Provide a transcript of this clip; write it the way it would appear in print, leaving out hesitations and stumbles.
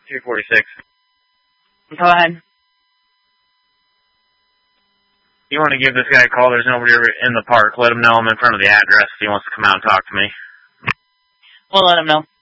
246. Go ahead. You want to give this guy a call? There's nobody in the park. Let him know I'm in front of the address if he wants to come out and talk to me. We'll let him know.